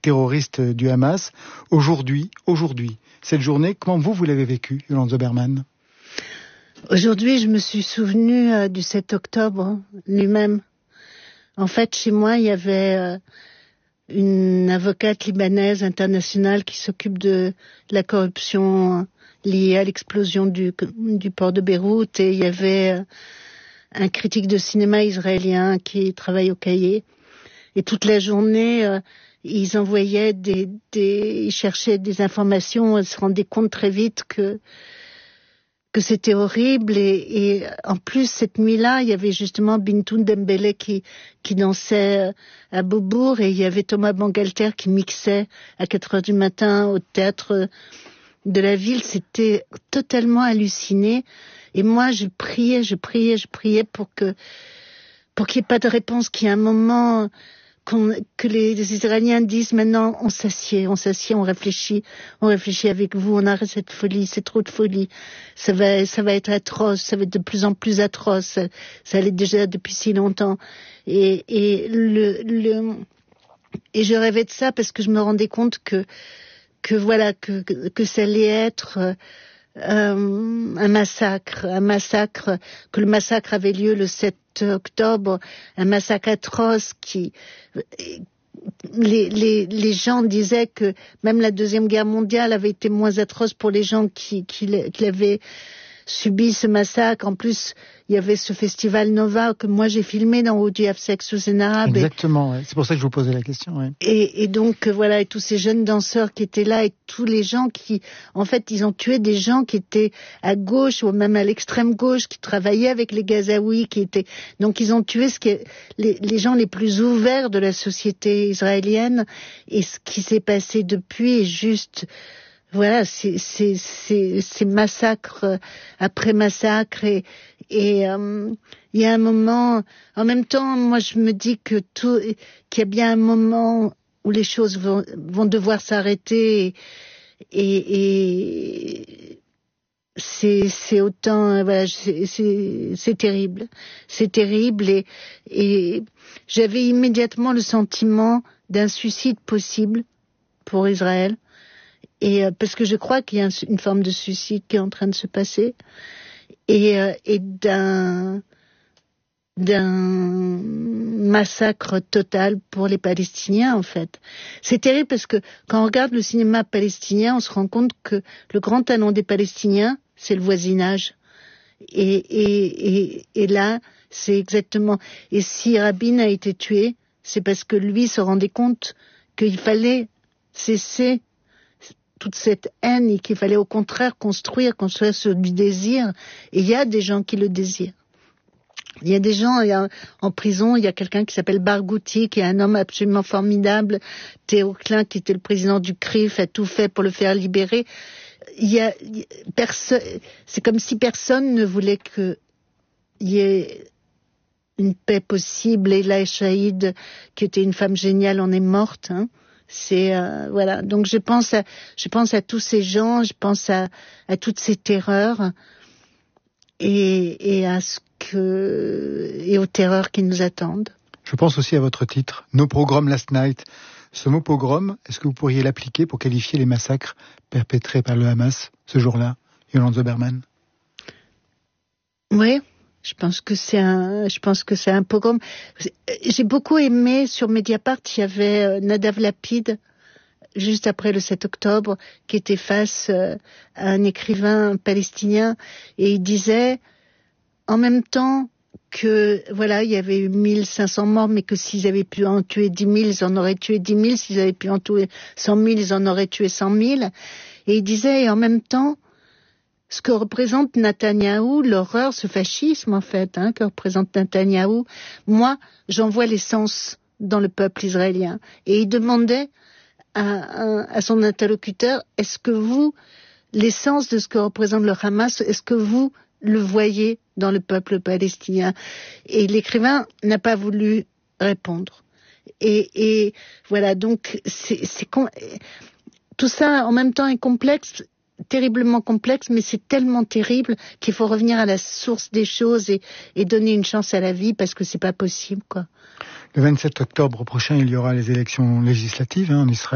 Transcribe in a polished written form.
terroristes du Hamas. Aujourd'hui, cette journée, comment vous l'avez vécue, Yolande Zoberman? Aujourd'hui, je me suis souvenue du 7 octobre lui-même. En fait, chez moi, il y avait une avocate libanaise internationale qui s'occupe de la corruption liée à l'explosion du port de Beyrouth, et il y avait un critique de cinéma israélien qui travaille au Cahiers. Et toute la journée, ils envoyaient ils cherchaient des informations, ils se rendaient compte très vite que c'était horrible, et en plus cette nuit-là, il y avait justement Bintou Dembélé qui dansait à Beaubourg, et il y avait Thomas Bangalter qui mixait à 4 heures du matin au théâtre de la ville. C'était totalement halluciné, et moi je priais pour qu'il n'y ait pas de réponse, qu'il y ait un moment que les Israéliens disent maintenant on s'assied, on réfléchit avec vous, on arrête cette folie, c'est trop de folie, ça va être atroce, ça va être de plus en plus atroce, ça l'est déjà depuis si longtemps, et je rêvais de ça parce que je me rendais compte que ça allait être un massacre, que le massacre avait lieu le 7 octobre, un massacre atroce les gens disaient que même la Deuxième Guerre mondiale avait été moins atroce pour les gens qui avaient subi ce massacre. En plus, il y avait ce festival Nova que moi j'ai filmé dans Would You Have Sex with an Arab. Exactement, ouais. C'est pour ça que je vous posais la question. Ouais. Et donc voilà, et tous ces jeunes danseurs qui étaient là, et tous les gens qui, en fait, ils ont tué des gens qui étaient à gauche ou même à l'extrême gauche, qui travaillaient avec les Gazaouis, donc ils ont tué les gens les plus ouverts de la société israélienne. Et ce qui s'est passé depuis est juste, voilà, c'est massacre après massacre, et il y a un moment, en même temps, moi je me dis qu'il y a bien un moment où les choses vont devoir s'arrêter, et c'est autant, voilà, c'est terrible, et j'avais immédiatement le sentiment d'un suicide possible pour Israël. Et parce que je crois qu'il y a une forme de suicide qui est en train de se passer, et d'un massacre total pour les Palestiniens, en fait. C'est terrible parce que quand on regarde le cinéma palestinien, on se rend compte que le grand talent des Palestiniens, c'est le voisinage. Et là, c'est exactement. Et si Rabin a été tué, c'est parce que lui se rendait compte qu'il fallait cesser toute cette haine, et qu'il fallait au contraire construire sur du désir. Et il y a des gens qui le désirent. Il y a des gens, en prison, il y a quelqu'un qui s'appelle Barghouti, qui est un homme absolument formidable. Théo Klein, qui était le président du CRIF, a tout fait pour le faire libérer. C'est comme si personne ne voulait qu'il y ait une paix possible. Et Leila Chaïd, qui était une femme géniale, en est morte, hein. C'est voilà. Donc je pense à tous ces gens, je pense à toutes ces terreurs, et aux terreurs qui nous attendent. Je pense aussi à votre titre, No Pogrom Last Night. Ce mot pogrom, est-ce que vous pourriez l'appliquer pour qualifier les massacres perpétrés par le Hamas ce jour-là, Yolande Zoberman? Oui. Je pense que c'est un pogrom. J'ai beaucoup aimé, sur Mediapart, il y avait Nadav Lapid, juste après le 7 octobre, qui était face à un écrivain palestinien, et il disait, en même temps que, voilà, il y avait eu 1500 morts, mais que s'ils avaient pu en tuer 10 000, ils en auraient tué 10 000, s'ils avaient pu en tuer 100 000, ils en auraient tué 100 000. Et il disait, et en même temps, ce que représente Netanyahou, l'horreur, ce fascisme en fait, que représente Netanyahou, moi, j'en vois l'essence dans le peuple israélien. Et il demandait à son interlocuteur, est-ce que vous, l'essence de ce que représente le Hamas, est-ce que vous le voyez dans le peuple palestinien? Et l'écrivain n'a pas voulu répondre. Et voilà, donc tout ça en même temps est complexe, terriblement complexe, mais c'est tellement terrible qu'il faut revenir à la source des choses et donner une chance à la vie, parce que c'est pas possible, quoi. Le 27 octobre prochain, il y aura les élections législatives en Israël.